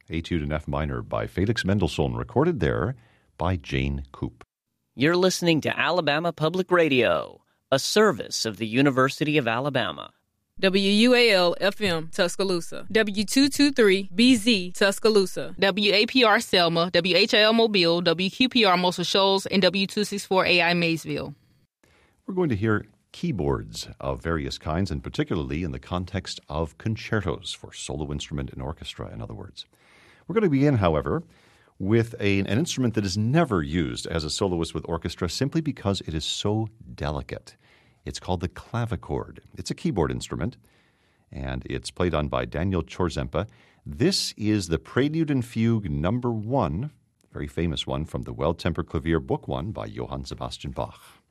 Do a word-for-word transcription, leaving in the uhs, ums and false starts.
Etude in F minor by Felix Mendelssohn, recorded there by Jane Coop. You're listening to Alabama Public Radio, a service of the University of Alabama. W U A L F M Tuscaloosa, W two twenty-three B Z Tuscaloosa, W A P R Selma, W H L Mobile, W Q P R Muscle Shoals, and W two sixty-four A I Maysville. We're going to hear keyboards of various kinds, and particularly in the context of concertos for solo instrument and orchestra, in other words. We're going to begin, however, with a, an instrument that is never used as a soloist with orchestra simply because it is so delicate. It's called the clavichord. It's a keyboard instrument, and it's played on by Daniel Chorzempa. This is the Prelude and Fugue number one, very famous one from the Well-Tempered Clavier Book One by Johann Sebastian Bach.